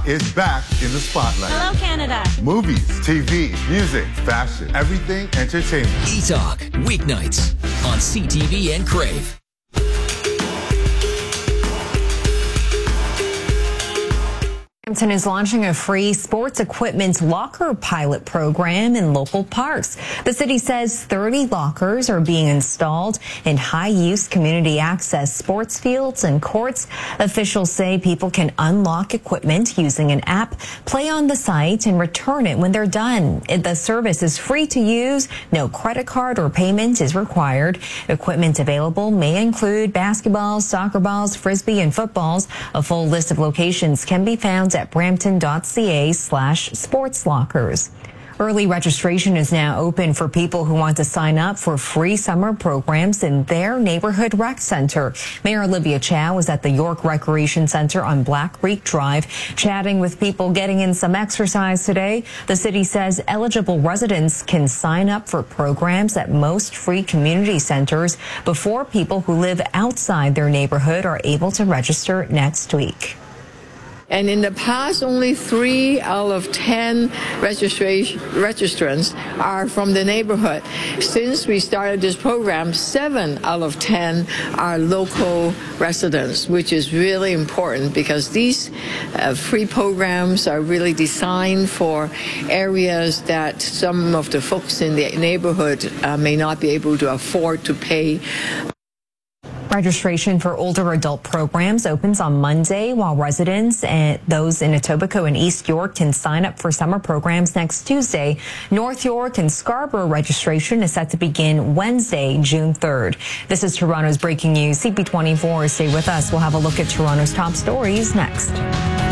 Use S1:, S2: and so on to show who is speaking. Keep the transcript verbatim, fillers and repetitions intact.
S1: is back in the spotlight.
S2: Hello, Canada.
S1: Movies, T V, music, fashion, everything entertainment.
S3: E-Talk, weeknights on C T V and Crave.
S4: Brampton is launching a free sports equipment locker pilot program in local parks. The city says thirty lockers are being installed in high-use community access sports fields and courts. Officials say people can unlock equipment using an app, play on the site, and return it when they're done. The service is free to use. No credit card or payment is required. Equipment available may include basketballs, soccer balls, frisbee, and footballs. A full list of locations can be found at brampton.ca slash sports lockers. Early registration is now open for people who want to sign up for free summer programs in their neighborhood rec center. Mayor Olivia Chow was at the York Recreation Center on Black Creek Drive, chatting with people getting in some exercise today. The city says eligible residents can sign up for programs at most free community centers before people who live outside their neighborhood are able to register next week.
S5: And in the past, only three out of ten registration registrants are from the neighborhood. Since we started this program, seven out of ten are local residents, which is really important because these uh, free programs are really designed for areas that some of the folks in the neighborhood uh, may not be able to afford to pay.
S4: Registration for older adult programs opens on Monday, while residents and those in Etobicoke and East York can sign up for summer programs next Tuesday. North York and Scarborough registration is set to begin Wednesday, June third. This is Toronto's breaking news. C P twenty-four, stay with us. We'll have a look at Toronto's top stories next.